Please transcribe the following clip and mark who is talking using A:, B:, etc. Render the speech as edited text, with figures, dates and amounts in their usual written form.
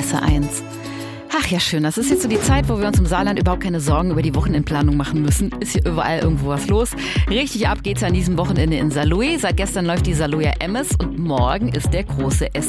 A: Messe 1. Ach ja, schön. Das ist jetzt so die Zeit, wo wir uns im Saarland überhaupt keine Sorgen über die Wochenendplanung machen müssen. Ist hier überall irgendwo was los. Richtig ab geht's an diesem Wochenende in Saarlouis. Seit gestern läuft die Saarlouier Emmes und morgen ist der große